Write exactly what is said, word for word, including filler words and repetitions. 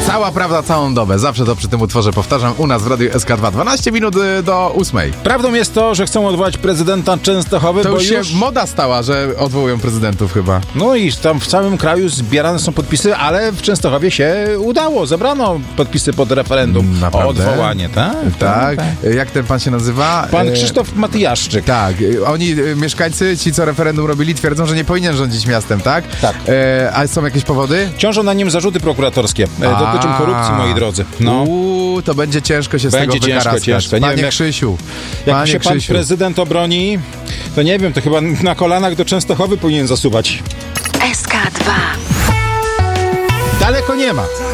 Cała prawda, całą dobę. Zawsze to przy tym utworze powtarzam. U nas w Radiu S K dwa. dwanaście minut do ósmej. Prawdą jest to, że chcą odwołać prezydenta Częstochowy, To bo już się już... moda stała, że odwołują prezydentów chyba. No i tam w całym kraju zbierane są podpisy, ale w Częstochowie się udało. Zebrano podpisy pod referendum Naprawdę? o odwołanie, tak? Tak. Jak ten pan się nazywa? Pan E, Krzysztof Matyjaszczyk. Tak. Oni, e, mieszkańcy, ci co referendum robili, twierdzą, że nie powinien rządzić miastem, tak? Tak. E, a są jakieś powody? Ciążą na nim zarzuty prokuratorskie. E, A. Dotyczą korupcji, moi drodzy. No. Uuu, to będzie ciężko się z Będzie tego ciężko, wykaraskać. ciężko. Nie Panie wiem, jak- Krzysiu, Jak panie się pan Krzysiu. prezydent obroni, to nie wiem, to chyba na kolanach do Częstochowy powinien zasuwać. S K dwa. Daleko nie ma.